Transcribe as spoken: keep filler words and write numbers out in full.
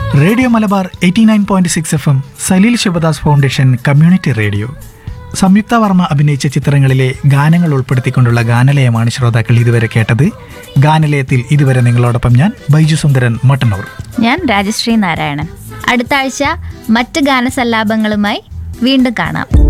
Radio Malabar eighty nine point six F M Saleel Sivadas foundation community radio. സംയുക്ത വർമ്മ അഭിനയിച്ച ചിത്രങ്ങളിലെ ഗാനങ്ങൾ ഉൾപ്പെടുത്തിക്കൊണ്ടുള്ള ഗാനലയമാണ് ശ്രോതാക്കൾ ഇതുവരെ കേട്ടത്. ഗാനലയത്തിൽ ഇതുവരെ നിങ്ങളോടൊപ്പം ഞാൻ ബൈജു സുന്ദരൻ മട്ടന്നൂർ. ഞാൻ രാജശ്രീ നാരായണൻ. അടുത്ത ആഴ്ച മറ്റ് ഗാനസല്ലാപങ്ങളുമായി വീണ്ടും കാണാം.